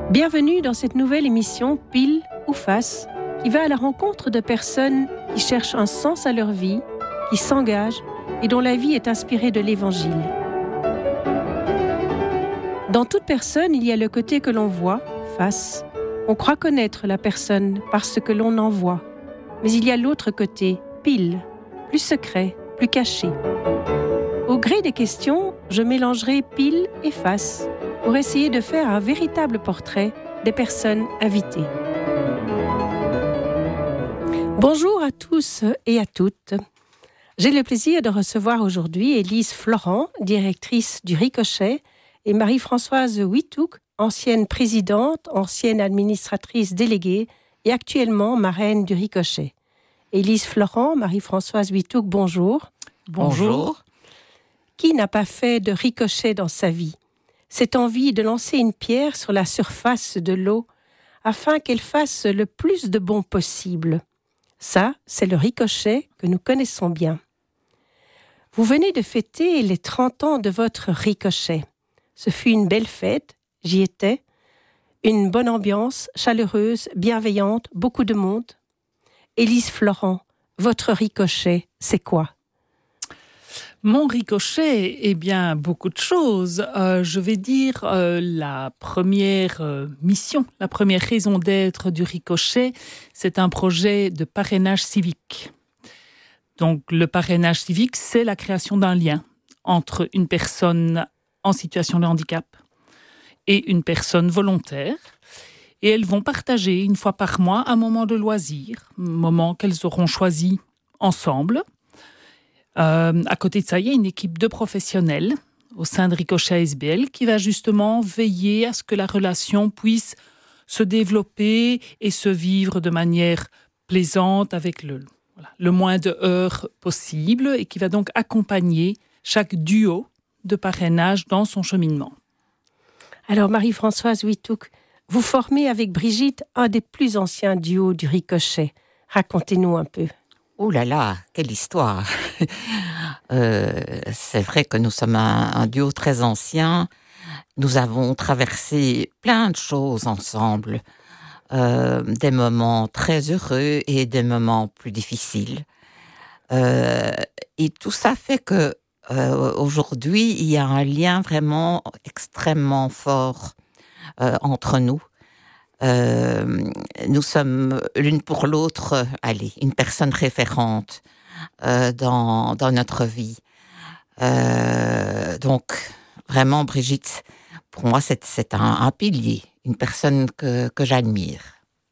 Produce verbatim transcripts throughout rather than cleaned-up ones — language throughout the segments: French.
Bienvenue dans cette nouvelle émission Pile ou Face, qui va à la rencontre de personnes qui cherchent un sens à leur vie, qui s'engagent et dont la vie est inspirée de l'Évangile. Dans toute personne, il y a le côté que l'on voit, face. On croit connaître la personne parce que l'on en voit. Mais il y a l'autre côté, pile, plus secret, plus caché. Au gré des questions, je mélangerai pile et face pour essayer de faire un véritable portrait des personnes invitées. Bonjour à tous et à toutes. J'ai le plaisir de recevoir aujourd'hui Élise Florent, directrice du Ricochet, et Marie-Françoise Withouk, ancienne présidente, ancienne administratrice déléguée et actuellement marraine du Ricochet. Élise Florent, Marie-Françoise Withouk, bonjour. Bonjour. Qui n'a pas fait de ricochet dans sa vie ? Cette envie de lancer une pierre sur la surface de l'eau afin qu'elle fasse le plus de bon possible. Ça, c'est le ricochet que nous connaissons bien. Vous venez de fêter les trente ans de votre ricochet. Ce fut une belle fête, j'y étais. Une bonne ambiance, chaleureuse, bienveillante, beaucoup de monde. Élise Florent, votre ricochet, c'est quoi ? Mon ricochet, eh bien, beaucoup de choses. Euh, je vais dire euh, la première euh, mission, la première raison d'être du Ricochet, c'est un projet de parrainage civique. Donc, le parrainage civique, c'est la création d'un lien entre une personne en situation de handicap et une personne volontaire. Et elles vont partager une fois par mois un moment de loisir, un moment qu'elles auront choisi ensemble. Euh, à côté de ça, il y a une équipe de professionnels au sein de Ricochet S B L qui va justement veiller à ce que la relation puisse se développer et se vivre de manière plaisante avec le, voilà, le moins de heurts possible et qui va donc accompagner chaque duo de parrainage dans son cheminement. Alors Marie-Françoise Withouk, vous formez avec Brigitte un des plus anciens duos du Ricochet. Racontez-nous un peu. Oh là là, quelle histoire. euh, C'est vrai que nous sommes un, un duo très ancien. Nous avons traversé plein de choses ensemble. Euh, des moments très heureux et des moments plus difficiles. Euh, et tout ça fait que euh, aujourd'hui, il y a un lien vraiment extrêmement fort euh, entre nous. Euh, nous sommes l'une pour l'autre, allez, une personne référente euh, dans, dans notre vie. Euh, donc, vraiment, Brigitte, pour moi, c'est, c'est un, un pilier, une personne que, que j'admire.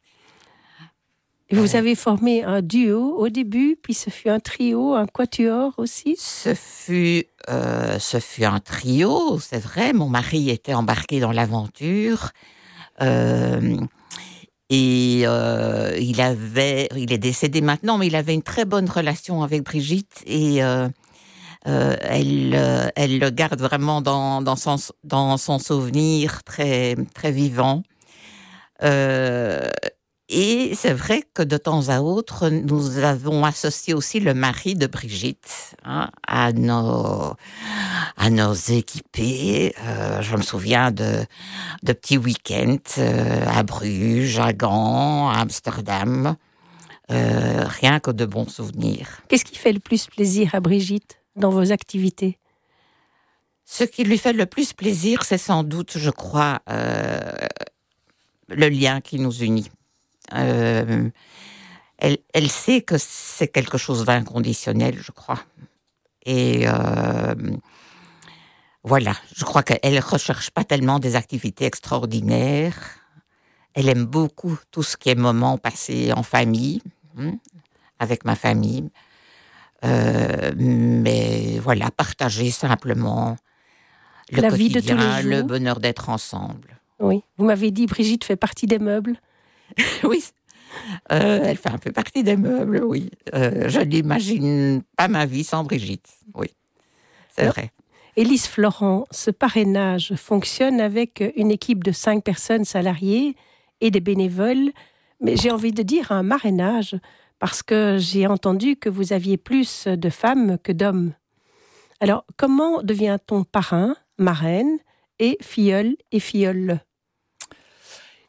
Et vous avez formé un duo au début, puis ce fut un trio, un quatuor aussi ? Ce fut, euh, ce fut un trio, c'est vrai. Mon mari était embarqué dans l'aventure. Euh, et euh, il avait, il est décédé maintenant, mais il avait une très bonne relation avec Brigitte et euh, euh, elle, euh, elle le garde vraiment dans, dans son, dans son souvenir très, très vivant. Euh, et c'est vrai que de temps à autre, nous avons associé aussi le mari de Brigitte hein, à nos, à nos équipés. Euh, je me souviens de, de petits week-ends euh, à Bruges, à Gand, à Amsterdam. Euh, rien que de bons souvenirs. Qu'est-ce qui fait le plus plaisir à Brigitte dans vos activités ? Ce qui lui fait le plus plaisir, c'est sans doute, je crois, euh, le lien qui nous unit. Euh, elle, elle sait que c'est quelque chose d'inconditionnel, je crois. Et euh, voilà, je crois qu'elle ne recherche pas tellement des activités extraordinaires. Elle aime beaucoup tout ce qui est moment passé en famille, hein, avec ma famille. Euh, mais voilà, partager simplement le la quotidien, vie de tous les jours. Le bonheur d'être ensemble. Oui, vous m'avez dit Brigitte fait partie des meubles. Oui, euh, elle fait un peu partie des meubles, oui. Euh, je n'imagine pas ma vie sans Brigitte, oui, c'est Alors, vrai. Élise Florent, ce parrainage fonctionne avec une équipe de cinq personnes salariées et des bénévoles, mais j'ai envie de dire un marrainage, parce que j'ai entendu que vous aviez plus de femmes que d'hommes. Alors, comment devient-on parrain, marraine et filleul et filleule ?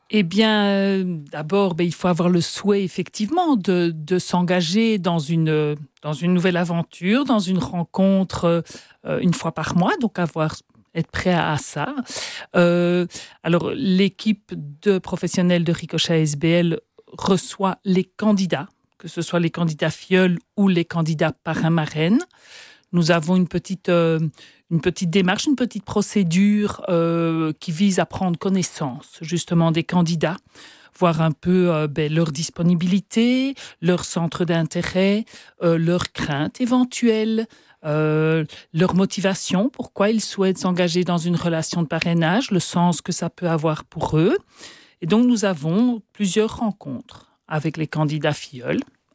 Eh bien, euh, d'abord, ben, il faut avoir le souhait, effectivement, de, de s'engager dans une, dans une nouvelle aventure, dans une rencontre euh, une fois par mois, donc avoir, être prêt à, à ça. Euh, alors, l'équipe de professionnels de Ricochet S B L reçoit les candidats, que ce soit les candidats filleuls ou les candidats parrain-marraine. Nous avons une petite, euh, une petite démarche, une petite procédure euh, qui vise à prendre connaissance justement des candidats, voir un peu euh, ben, leur disponibilité, leur centre d'intérêt, euh, leurs craintes éventuelles, euh, leur motivation, pourquoi ils souhaitent s'engager dans une relation de parrainage, le sens que ça peut avoir pour eux. Et donc nous avons plusieurs rencontres avec les candidats filleuls.